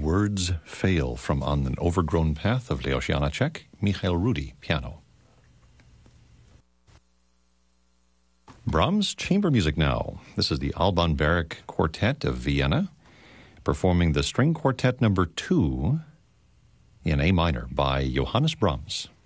Words Fail from On an Overgrown Path of Leos Janáček, Michael Rudy, piano. Brahms chamber music now. This is the Alban Berg Quartet of Vienna, performing the String Quartet No. 2 in A minor by Johannes Brahms.